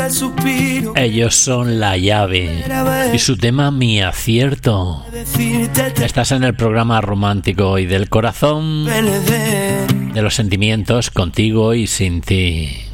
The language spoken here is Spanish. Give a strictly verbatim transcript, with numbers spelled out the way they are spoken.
Ellos son La Llave y su tema Mi Acierto. Estás en el programa romántico y del corazón, de los sentimientos, contigo y sin ti.